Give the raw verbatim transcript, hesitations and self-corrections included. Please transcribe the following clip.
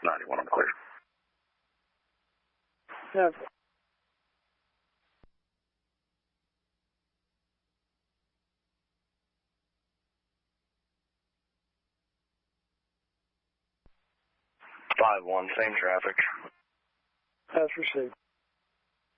ninety-one on the clear. Yeah. five one, same traffic. That's received.